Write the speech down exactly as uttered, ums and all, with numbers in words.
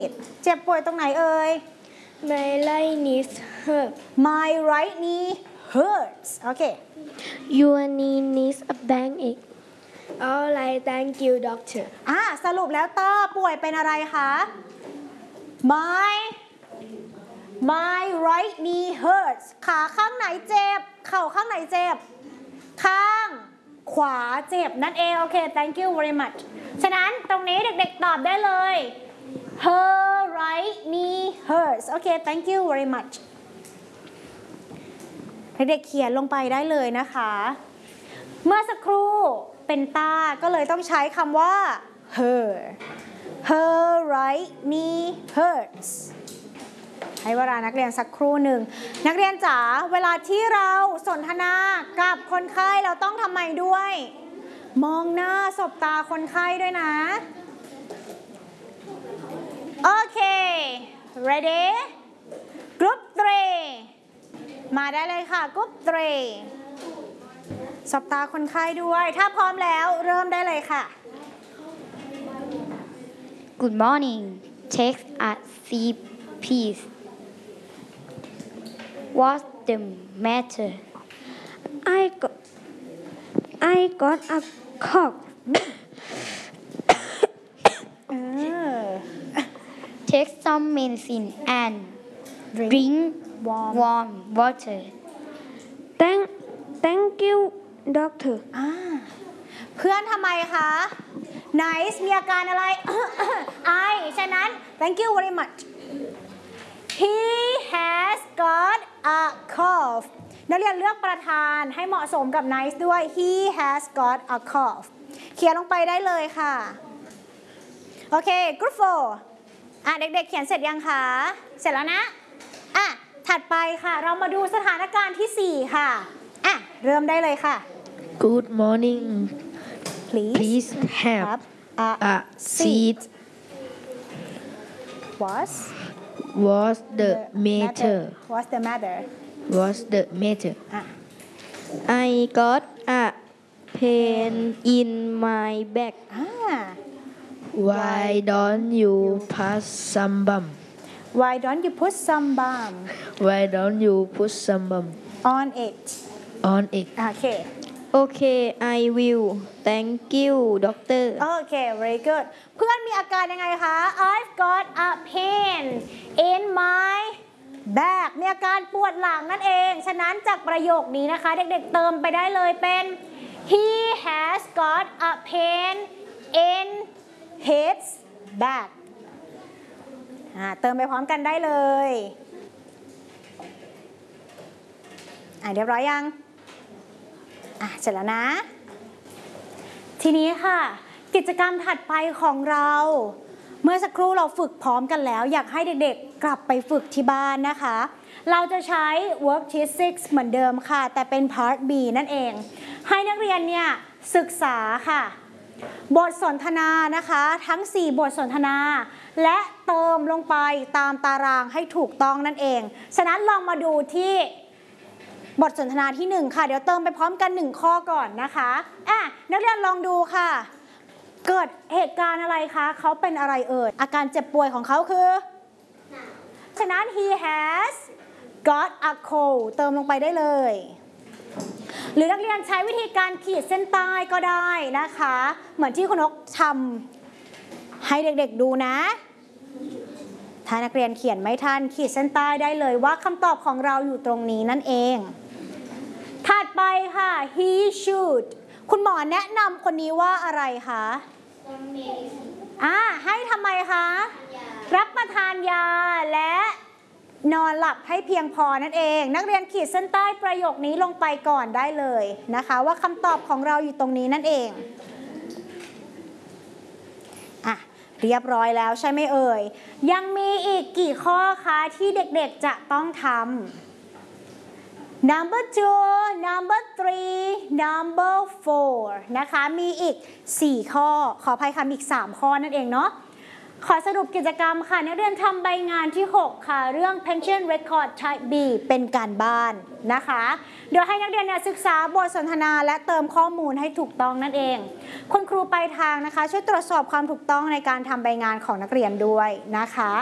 เจ็บป่วยตรงไหนเอ่ย My right knee hurts. My right knee hurts โอเค Your knee needs a band-aid. Alright, thank you, doctor. อ่าสรุปแล้วต้าป่วยเป็นอะไรคะ My My right knee hurts ขาข้างไหนเจ็บเข่าข้างไหนเจ็บข้างขวาเจ็บนั่นเองโอเค thank you very much ฉะนั้นตรงนี้เด็กๆตอบได้เลย Her right knee hurts โอเค thank you very much เด็กๆเขียนลงไปได้เลยนะคะเมื่อสักครู่เป็นตาก็เลยต้องใช้คำว่า her her right knee hurts ให้เวลานักเรียนสักครู่หนึ่งนักเรียนจ๋าเวลาที่เราสนทนากับคนไข้เราต้องทำไมด้วยมองหน้าสบตาคนไข้ด้วยนะโอเค ready group three มาได้เลยค่ะ group three สบตาคนไข้ด้วยถ้าพร้อมแล้วเริ่มได้เลยค่ะ Good morning. Take a seat, please. What's the matter? I got, I got a cough. Take some medicine and Drink drink warm warm water. Thank, thank you, doctor. อ่าเพื่อนทำไมคะ Nice มีอาการอะไร ไอฉะนั้น thank you very much he has got a cough นักเรียนเลือกประธานให้เหมาะสมกับ nice ด้วย he has got a cough เขียนลงไปได้เลยค่ะโอเค group four อ่ะเด็กๆเขียนเสร็จยังคะเสร็จแล้วนะอ่ะถัดไปค่ะเรามาดูสถานการณ์ที่สี่ค่ะอ่ะเริ่มได้เลยค่ะ Good morning. please Please have have a a seat. what's What's the matter? what's the matter What's the matter? อ่ะ I got a pain in my back. อ่า Why don't you put some balm? why don't you put some balm Why don't you put some balm on it on it? โอเค Okay, I will. Thank you, doctor. โอเค very good เพื่อนมีอาการยังไงคะ I've got a pain in my back มีอาการปวดหลังนั่นเอง ฉะนั้นจากประโยคนี้นะคะ เด็กๆเติมไปได้เลยเป็น he has got a pain in his back อ่าเติมไปพร้อมกันได้เลยอ่าเรียบร้อยยังอ่ะเสร็จแล้วนะทีนี้ค่ะกิจกรรมถัดไปของเราเมื่อสักครู่เราฝึกพร้อมกันแล้วอยากให้เด็กๆกลับไปฝึกที่บ้านนะคะเราจะใช้ worksheet six เหมือนเดิมค่ะแต่เป็น part B นั่นเองให้นักเรียนเนี่ยศึกษาค่ะบทสนทนานะคะทั้งสี่บทสนทนาและเติมลงไปตามตารางให้ถูกต้องนั่นเองฉะนั้นลองมาดูที่บทสนทนาที่หนึ่งค่ะเดี๋ยวเติมไปพร้อมกันหนึ่งข้อก่อนนะคะอ่ะนักเรียนลองดูค่ะเกิดเหตุการณ์อะไรคะเขาเป็นอะไรเอ่ยอาการเจ็บป่วยของเขาคือฉะนั้น he has got a cold เติมลงไปได้เลยหรือนักเรียนใช้วิธีการขีดเส้นใต้ก็ได้นะคะเหมือนที่คุณนกทำให้เด็กๆดูนะถ้านักเรียนเขียนไม่ทันขีดเส้นใต้ได้เลยว่าคำตอบของเราอยู่ตรงนี้นั่นเองถัดไปค่ะ he should คุณหมอแนะนำคนนี้ว่าอะไรคะอ่าให้ทำไมคะรับประทานยาและนอนหลับให้เพียงพอนั่นเองนักเรียนขีดเส้นใต้ประโยคนี้ลงไปก่อนได้เลยนะคะว่าคำตอบของเราอยู่ตรงนี้นั่นเองอ่ะเรียบร้อยแล้วใช่ไหมเอ่ยยังมีอีกกี่ข้อคะที่เด็กๆจะต้องทำ number two number three number four นะคะมีอีกสี่ข้อขออภัยค่ะมีอีกสามข้อนั่นเองเนาะขอสรุปกิจกรรมค่ะนักเรียนทำใบงานที่หกค่ะเรื่อง pension record type B เป็นการบ้านนะคะเดี๋ยวให้นักเรียนเนี่ยศึกษาบทสนทนาและเติมข้อมูลให้ถูกต้องนั่นเองคุณครูปลายทางนะคะช่วยตรวจสอบความถูกต้องในการทำใบงานของนักเรียนด้วยนะคะ